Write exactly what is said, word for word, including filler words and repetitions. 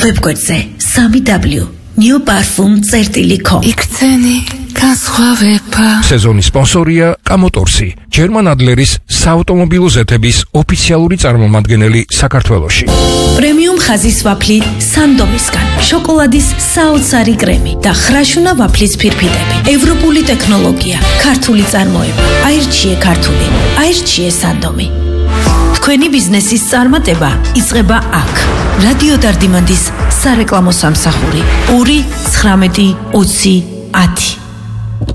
Webგვერდზე სამი დაბლიუ new parfum წერტილი kom. იქცენი განსხვავება. სეზონის სპონსორია კამოტორსი, ჯერმან ადლერის საავტომობილო ზეთების ოფიციალური წარმომადგენელი საქართველოში. პრემიუმ ხაზის ვაფლი სანდომისგან, შოკოლადის საოცარი კრემი და ხრაშუნა ვაფლის ფირფიტები. ევროპული ტექნოლოგია, ქართული წარმოება. აირჩიე ქართული, აირჩიე სანდომი. თქვენი ბიზნესის წარმატება იწყება აქ. რადიო დარდიმანდის სარეკლამო სამსახური ორი ცხრამეტი ოცი ათი.